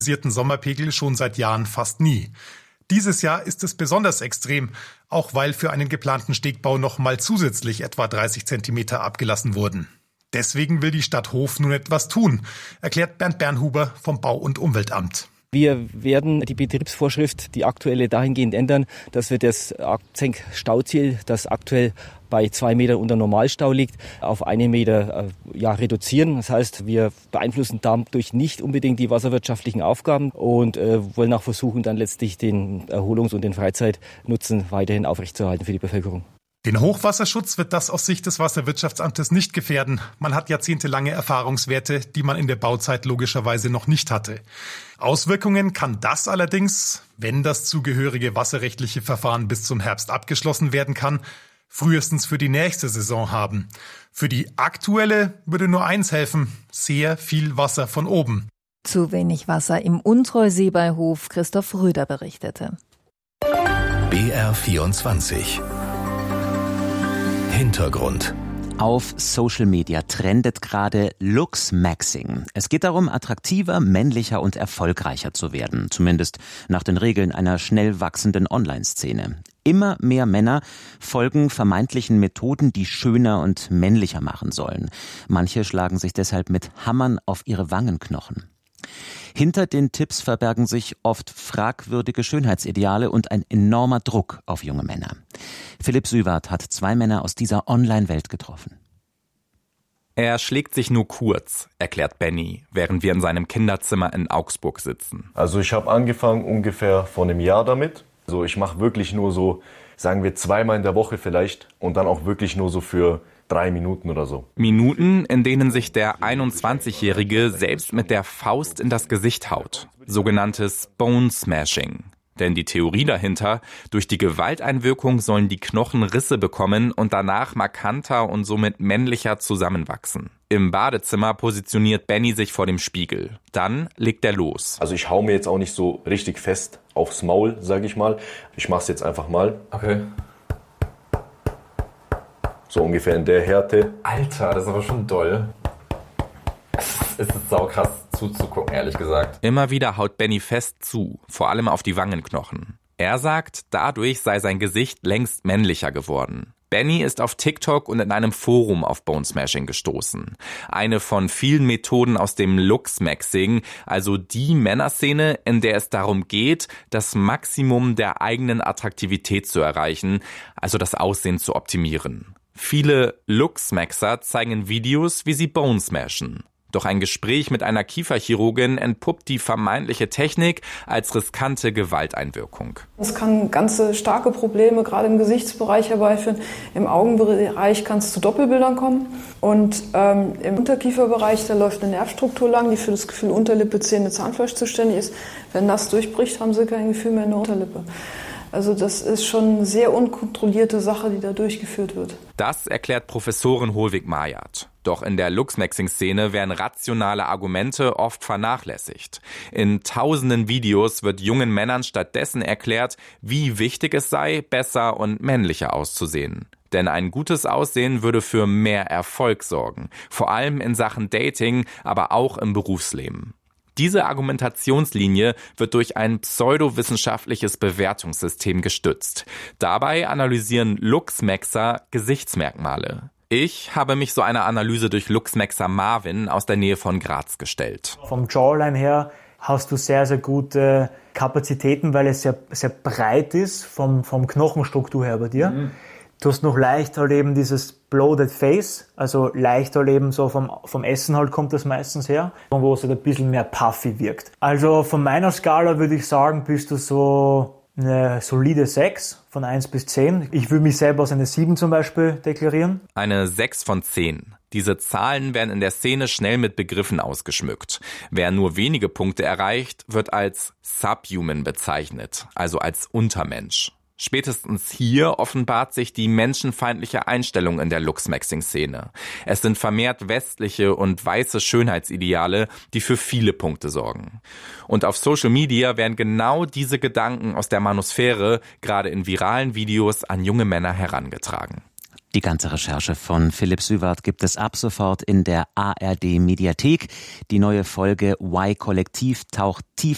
Sommerpegel schon seit Jahren fast nie. Dieses Jahr ist es besonders extrem, auch weil für einen geplanten Stegbau noch mal zusätzlich etwa 30 Zentimeter abgelassen wurden. Deswegen will die Stadt Hof nun etwas tun, erklärt Bernd Bernhuber vom Bau- und Umweltamt. Wir werden die Betriebsvorschrift, die aktuelle, dahingehend ändern, dass wir das Senkstauziel, das aktuell bei 2 Metern unter Normalstau liegt, auf 1 Meter reduzieren. Das heißt, wir beeinflussen dadurch nicht unbedingt die wasserwirtschaftlichen Aufgaben und wollen auch versuchen, dann letztlich den Erholungs- und den Freizeitnutzen weiterhin aufrechtzuerhalten für die Bevölkerung. Den Hochwasserschutz wird das aus Sicht des Wasserwirtschaftsamtes nicht gefährden. Man hat jahrzehntelange Erfahrungswerte, die man in der Bauzeit logischerweise noch nicht hatte. Auswirkungen kann das allerdings, wenn das zugehörige wasserrechtliche Verfahren bis zum Herbst abgeschlossen werden kann, frühestens für die nächste Saison haben. Für die aktuelle würde nur eins helfen: sehr viel Wasser von oben. Zu wenig Wasser im Untreusee bei Hof, Christoph Röder berichtete. BR24 Hintergrund. Auf Social Media trendet gerade Looksmaxing. Es geht darum, attraktiver, männlicher und erfolgreicher zu werden. Zumindest nach den Regeln einer schnell wachsenden Online-Szene. Immer mehr Männer folgen vermeintlichen Methoden, die schöner und männlicher machen sollen. Manche schlagen sich deshalb mit Hammern auf ihre Wangenknochen. Hinter den Tipps verbergen sich oft fragwürdige Schönheitsideale und ein enormer Druck auf junge Männer. Philipp Süward hat 2 Männer aus dieser Online-Welt getroffen. Er schlägt sich nur kurz, erklärt Benny, während wir in seinem Kinderzimmer in Augsburg sitzen. Also ich habe angefangen ungefähr vor einem Jahr damit. Also ich mache wirklich nur so, sagen wir 2-mal in der Woche vielleicht und dann auch wirklich nur so für 3 Minuten oder so. Minuten, in denen sich der 21-Jährige selbst mit der Faust in das Gesicht haut. Sogenanntes Bone Smashing. Denn die Theorie dahinter: durch die Gewalteinwirkung sollen die Knochen Risse bekommen und danach markanter und somit männlicher zusammenwachsen. Im Badezimmer positioniert Benny sich vor dem Spiegel. Dann legt er los. Also ich hau mir jetzt auch nicht so richtig fest aufs Maul, sage ich mal. Ich mach's jetzt einfach mal. Okay. So ungefähr in der Härte. Alter, das ist aber schon doll. Es ist saukrass zuzugucken, ehrlich gesagt. Immer wieder haut Benny fest zu, vor allem auf die Wangenknochen. Er sagt, dadurch sei sein Gesicht längst männlicher geworden. Benny ist auf TikTok und in einem Forum auf Bone Smashing gestoßen. Eine von vielen Methoden aus dem Looksmaxing, also die Männerszene, in der es darum geht, das Maximum der eigenen Attraktivität zu erreichen, also das Aussehen zu optimieren. Viele Looksmaxer zeigen Videos, wie sie Bone smashen. Doch ein Gespräch mit einer Kieferchirurgin entpuppt die vermeintliche Technik als riskante Gewalteinwirkung. Es kann ganz starke Probleme gerade im Gesichtsbereich herbeiführen. Im Augenbereich kann es zu Doppelbildern kommen. Und im Unterkieferbereich, da läuft eine Nervstruktur lang, die für das Gefühl Unterlippe, Zähne, Zahnfleisch zuständig ist. Wenn das durchbricht, haben sie kein Gefühl mehr in der Unterlippe. Also das ist schon eine sehr unkontrollierte Sache, die da durchgeführt wird. Das erklärt Professorin Holwig-Mayat. Doch in der Looksmaxing-Szene werden rationale Argumente oft vernachlässigt. In tausenden Videos wird jungen Männern stattdessen erklärt, wie wichtig es sei, besser und männlicher auszusehen. Denn ein gutes Aussehen würde für mehr Erfolg sorgen. Vor allem in Sachen Dating, aber auch im Berufsleben. Diese Argumentationslinie wird durch ein pseudowissenschaftliches Bewertungssystem gestützt. Dabei analysieren Looksmaxer Gesichtsmerkmale. Ich habe mich so einer Analyse durch Looksmaxer Marvin aus der Nähe von Graz gestellt. Vom Jawline her hast du sehr, sehr gute Kapazitäten, weil es sehr, sehr breit ist vom Knochenstruktur her bei dir. Du hast noch leicht halt eben dieses bloated face, also leicht halt eben so vom Essen halt kommt das meistens her, wo es halt ein bisschen mehr puffy wirkt. Also von meiner Skala würde ich sagen, bist du so eine solide 6 von 1 bis 10. Ich würde mich selber als eine 7 zum Beispiel deklarieren. Eine 6 von 10. Diese Zahlen werden in der Szene schnell mit Begriffen ausgeschmückt. Wer nur wenige Punkte erreicht, wird als Subhuman bezeichnet, also als Untermensch. Spätestens hier offenbart sich die menschenfeindliche Einstellung in der Looksmaxing-Szene. Es sind vermehrt westliche und weiße Schönheitsideale, die für viele Punkte sorgen. Und auf Social Media werden genau diese Gedanken aus der Manusphäre gerade in viralen Videos an junge Männer herangetragen. Die ganze Recherche von Philipp Süward gibt es ab sofort in der ARD-Mediathek. Die neue Folge Y-Kollektiv taucht tief